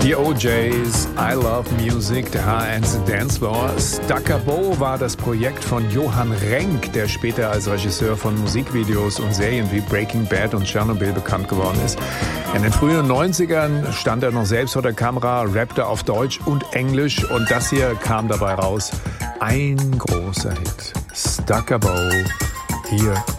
Die OJs, I Love Music, der H1 Dance Floor. Stuckabo war das Projekt von Johann Renck, der später als Regisseur von Musikvideos und Serien wie Breaking Bad und Tschernobyl bekannt geworden ist. In den frühen 90ern stand er noch selbst vor der Kamera, rappte auf Deutsch und Englisch und das hier kam dabei raus. Ein großer Hit. Stuckabo hier